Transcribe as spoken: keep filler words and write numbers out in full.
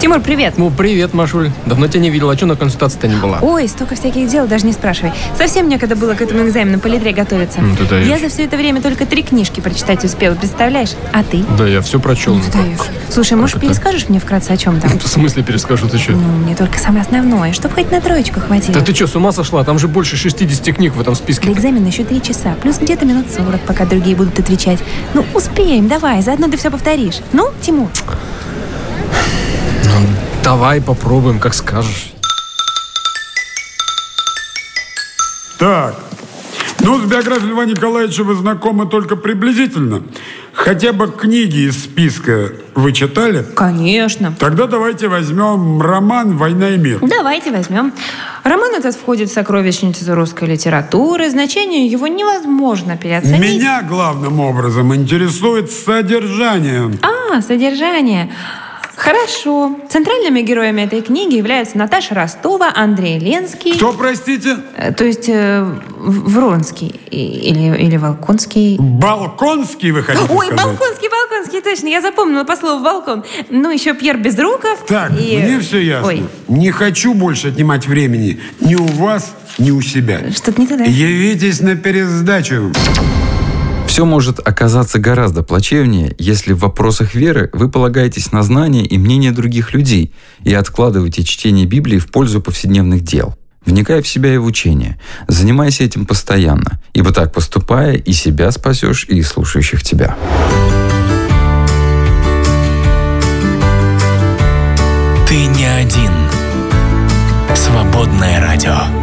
Тимур, привет. Ну, привет, Машуль. Давно тебя не видел, а что на консультации-то не была? Ой, столько всяких дел, даже не спрашивай. Совсем некогда было к этому экзамену по литре готовиться. Ну, ты даешь. Я за все это время только три книжки прочитать успела, представляешь? А ты? Да, я все прочел. Ну, ты даешь. Слушай, может, это? перескажешь мне вкратце, о чем там? В смысле перескажу, ты что? Ну, мне только самое основное, чтобы хоть на троечку хватило. Да ты что, с ума сошла? Там же больше шестидесяти книг в этом списке. До экзамена еще три часа, плюс где-то минут сорок, пока другие будут отвечать. Ну, успеем, давай, заодно ты все повторишь. Ну, Тимур? Ну, давай попробуем, как скажешь. Так, ну, с биографией Льва Николаевича вы знакомы только приблизительно. Хотя бы книги из списка вы читали? Конечно. Тогда давайте возьмем роман «Война и мир». Давайте возьмем. Роман этот входит в сокровищницу русской литературы. Значение его невозможно переоценить. Меня главным образом интересует содержание. А, содержание. Хорошо. Центральными героями этой книги являются Наташа Ростова, Андрей Ленский. Кто, простите? Э, То есть э, В- Вронский и- или, или Волконский. Балконский, вы хотите Ой, сказать? Балконский, Балконский, точно. Я запомнила по слову «балкон». Ну, еще Пьер Безруков. Так, и... мне все ясно. Ой, Не хочу больше отнимать времени ни у вас, ни у себя. что-то не туда. Явитесь на пересдачу. Все может оказаться гораздо плачевнее, если в вопросах веры вы полагаетесь на знания и мнения других людей и откладываете чтение Библии в пользу повседневных дел. Вникай в себя и в учение. Занимайся этим постоянно, ибо так поступая, и себя спасешь, и слушающих тебя. Ты не один. Свободное радио.